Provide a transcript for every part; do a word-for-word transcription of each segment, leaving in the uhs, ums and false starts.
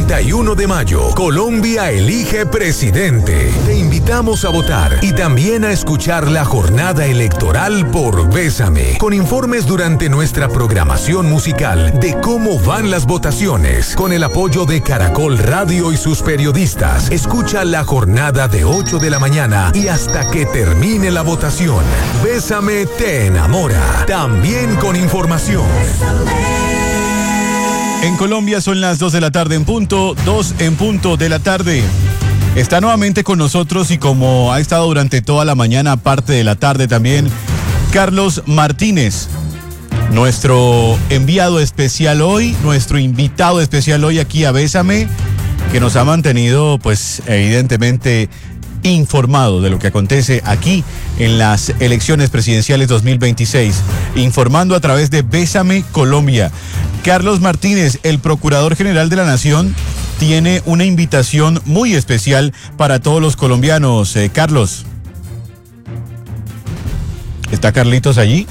treinta y uno de mayo, Colombia elige presidente. Te invitamos a votar y también a escuchar la jornada electoral por Bésame, con informes durante nuestra programación musical de cómo van las votaciones. Con el apoyo de Caracol Radio y sus periodistas, escucha la jornada de ocho de la mañana y hasta que termine la votación. Bésame te enamora, también con información. En Colombia son las dos de la tarde en punto, dos en punto de la tarde. Está nuevamente con nosotros y como ha estado durante toda la mañana, parte de la tarde también, Carlos Martínez, nuestro enviado especial hoy, nuestro invitado especial hoy aquí a Bésame, que nos ha mantenido, pues, evidentemente informado de lo que acontece aquí en las elecciones presidenciales dos mil veintiséis, informando a través de Bésame Colombia. Carlos Martínez, el Procurador General de la Nación, tiene una invitación muy especial para todos los colombianos. Eh, Carlos. ¿Está Carlitos allí?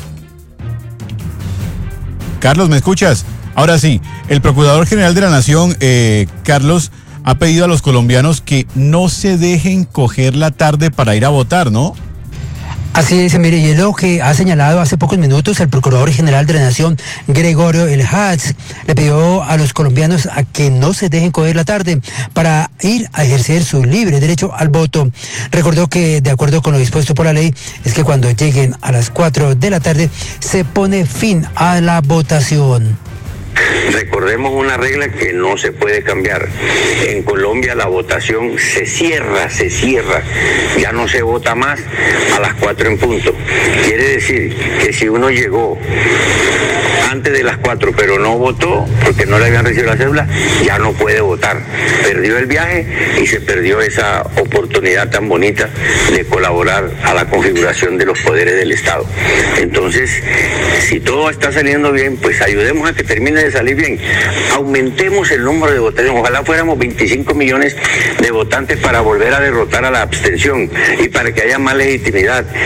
Carlos, ¿me escuchas? Ahora sí, el Procurador General de la Nación, eh, Carlos, ha pedido a los colombianos que no se dejen coger la tarde para ir a votar, ¿no? Así es, mire, y es lo que ha señalado hace pocos minutos el Procurador General de la Nación, Gregorio El Hatz. Le pidió a los colombianos a que no se dejen coger la tarde para ir a ejercer su libre derecho al voto. Recordó que, de acuerdo con lo dispuesto por la ley, es que cuando lleguen a las cuatro de la tarde se pone fin a la votación. Recordemos una regla que no se puede cambiar. En Colombia la votación se cierra, se cierra. Ya no se vota más a las cuatro en punto. Quiere decir que si uno llegó antes de las cuatro pero no votó porque no le habían recibido la cédula, ya no puede votar. Perdió el viaje y se perdió esa oportunidad tan bonita de colaborar a la configuración de los poderes del Estado. Entonces, si todo está saliendo bien, pues ayudemos a que termine de salir bien. Aumentemos el número de votantes. Ojalá fuéramos veinticinco millones de votantes para volver a derrotar a la abstención y para que haya más legitimidad.